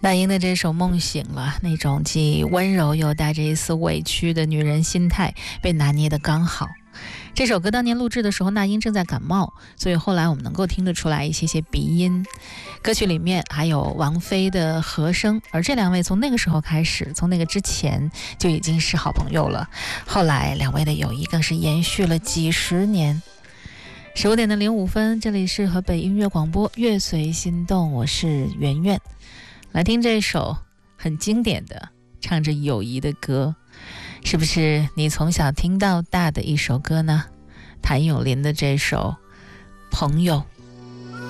那英的这首《梦醒了》，那种既温柔又带着一丝委屈的女人心态被拿捏得刚好。这首歌当年录制的时候，那英正在感冒，所以后来我们能够听得出来一些鼻音。歌曲里面还有王菲的和声，而这两位从那个时候开始，从那个之前就已经是好朋友了。后来两位的友谊更是延续了几十年。15点05分，这里是河北音乐广播乐随心动，我是圆圆。来听这首很经典的唱着友谊的歌，是不是你从小听到大的一首歌呢？谭咏麟的这首《朋友》。